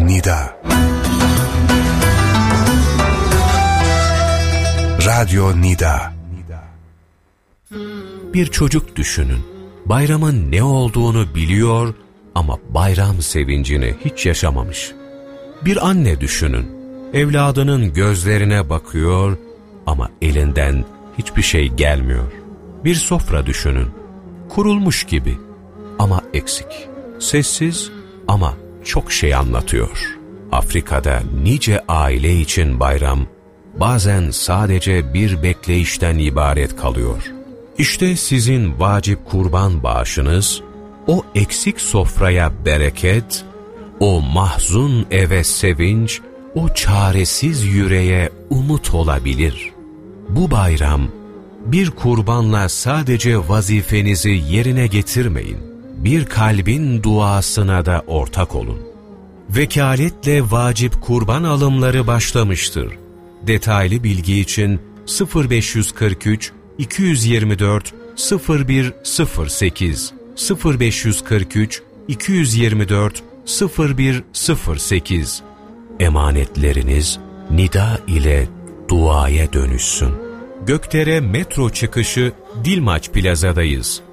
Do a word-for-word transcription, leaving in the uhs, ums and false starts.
Nida. Radyo Nida. Bir çocuk düşünün. Bayramın ne olduğunu biliyor ama bayram sevincini hiç yaşamamış. Bir anne düşünün. Evladının gözlerine bakıyor ama elinden hiçbir şey gelmiyor. Bir sofra düşünün. Kurulmuş gibi ama eksik. Sessiz ama çok şey anlatıyor. Afrika'da nice aile için bayram bazen sadece bir bekleyişten ibaret kalıyor. İşte sizin vacip kurban bağışınız, o eksik sofraya bereket, o mahzun eve sevinç, o çaresiz yüreğe umut olabilir. Bu bayram, bir kurbanla sadece vazifenizi yerine getirmeyin, bir kalbin duasına da ortak olun. Vekaletle vacip kurban alımları başlamıştır. Detaylı bilgi için sıfır beş kırk üç iki yüz yirmi dört sıfır bir sıfır sekiz sıfır beş kırk üç iki yüz yirmi dört sıfır bir sıfır sekiz emanetleriniz nida ile duaya dönüşsün. Gökdere metro çıkışı Dilmaç Plaza'dayız.